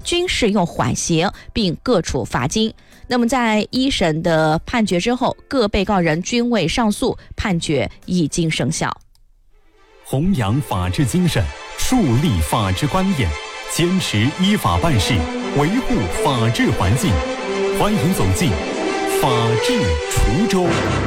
均适用缓刑，并各处罚金。那么在一审的判决之后，各被告人均未上诉，判决已经生效。 弘扬法治精神，树立法治观念，坚持依法办事，维护法治环境。欢迎走进法治滁州。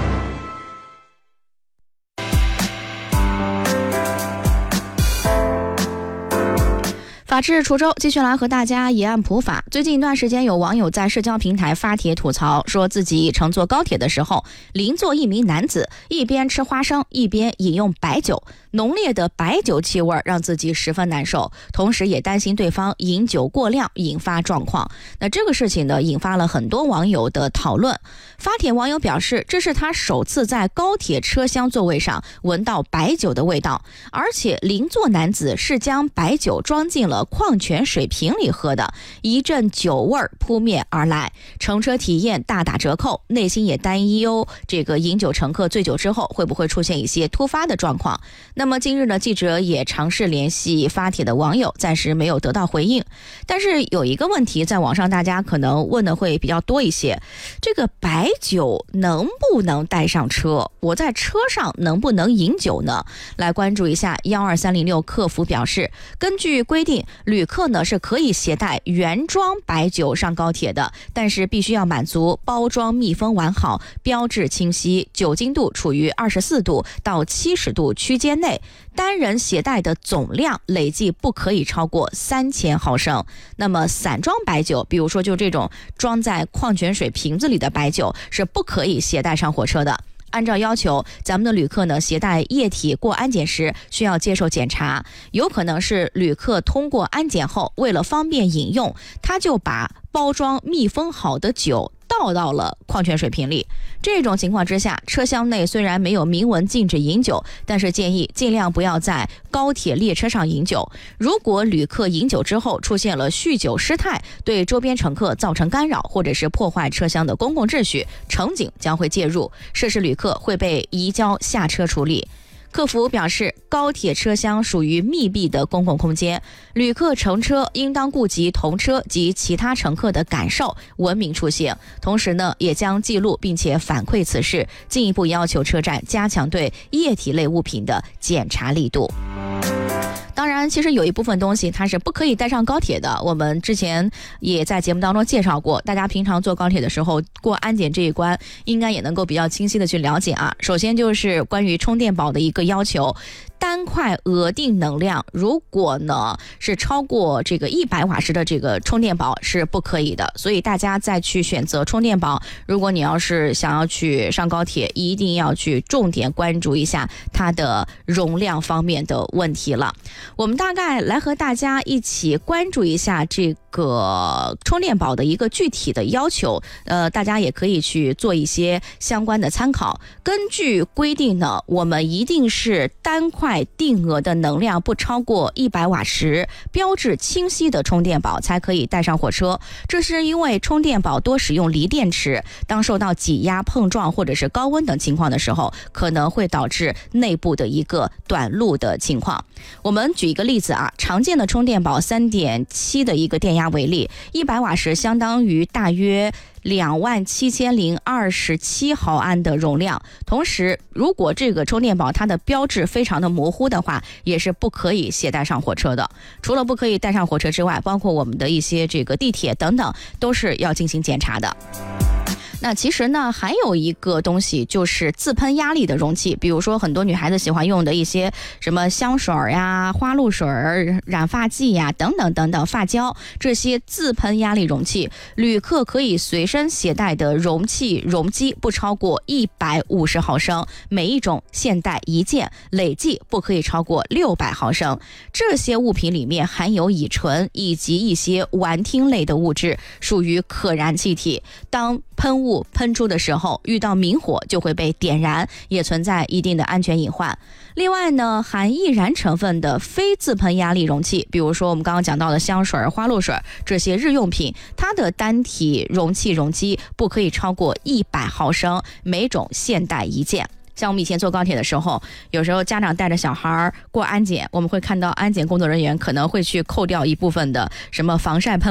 法治滁州继续来和大家一案普法。最近一段时间，有网友在社交平台发帖吐槽，说自己乘坐高铁的时候，邻座一名男子一边吃花生一边饮用白酒，浓烈的白酒气味让自己十分难受，同时也担心对方饮酒过量引发状况。那这个事情呢，引发了很多网友的讨论。发帖网友表示，这是他首次在高铁车厢座位上闻到白酒的味道，而且邻座男子是将白酒装进了矿泉水瓶里喝的，一阵酒味扑面而来，乘车体验大打折扣，内心也担忧这个饮酒乘客醉酒之后会不会出现一些突发的状况。那么近日呢，记者也尝试联系发帖的网友，暂时没有得到回应。但是有一个问题，在网上大家可能问的会比较多一些，这个白酒能不能带上车？我在车上能不能饮酒呢？来关注一下12306客服表示，根据规定，旅客呢是可以携带原装白酒上高铁的，但是必须要满足包装密封完好、标志清晰、酒精度处于24度到70度区间内，单人携带的总量累计不可以超过3000毫升。那么散装白酒，比如说就这种装在矿泉水瓶子里的白酒，是不可以携带上火车的。按照要求，咱们的旅客呢携带液体过安检时需要接受检查，有可能是旅客通过安检后，为了方便饮用，他就把包装密封好的酒倒到了矿泉水瓶里。这种情况之下，车厢内虽然没有明文禁止饮酒，但是建议尽量不要在高铁列车上饮酒。如果旅客饮酒之后出现了酗酒失态，对周边乘客造成干扰，或者是破坏车厢的公共秩序，乘警将会介入，涉事旅客会被移交下车处理。客服表示，高铁车厢属于密闭的公共空间，旅客乘车应当顾及同车及其他乘客的感受，文明出行。同时呢，也将记录并且反馈此事，进一步要求车站加强对液体类物品的检查力度。当然，其实有一部分东西它是不可以带上高铁的，我们之前也在节目当中介绍过，大家平常坐高铁的时候过安检这一关应该也能够比较清晰的去了解啊。首先就是关于充电宝的一个要求，单块额定能量如果呢是超过这个100瓦时的这个充电宝是不可以的，所以大家再去选择充电宝，如果你要是想要去上高铁，一定要去重点关注一下它的容量方面的问题了。我们大概来和大家一起关注一下这个充电宝的一个具体的要求，大家也可以去做一些相关的参考。根据规定呢，我们一定是单块定额的能量不超过100瓦时，标志清晰的充电宝才可以带上火车。这是因为充电宝多使用锂电池，当受到挤压、碰撞或者是高温等情况的时候，可能会导致内部的一个短路的情况。我们举一个例子啊，常见的充电宝 3.7 的一个电压为例，100瓦时相当于大约27027毫安的容量。同时，如果这个充电宝它的标志非常的模糊的话，也是不可以携带上火车的。除了不可以带上火车之外，包括我们的一些这个地铁等等，都是要进行检查的。那其实呢，还有一个东西就是自喷压力的容器，比如说很多女孩子喜欢用的一些什么香水呀、花露水、染发剂呀等等等等，发胶，这些自喷压力容器，旅客可以随身携带的容器容积不超过150毫升，每一种限带一件，累计不可以超过600毫升。这些物品里面含有乙醇以及一些烷烃类的物质，属于可燃气体，当喷雾喷出的时候遇到明火就会被点燃，也存在一定的安全隐患。另外呢，含易燃成分的非自喷压力容器，比如说我们刚刚讲到的香水、花露水这些日用品，它的单体容器容积不可以超过100毫升，每种限带一件。像我们以前坐高铁的时候，有时候家长带着小孩过安检，我们会看到安检工作人员可能会去扣掉一部分的什么防晒喷